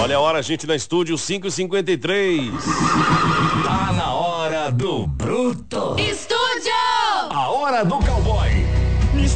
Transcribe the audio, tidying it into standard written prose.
Olha a hora, gente, na estúdio, 5h53. Tá na hora do Bruto. Estúdio! A hora do cowboy.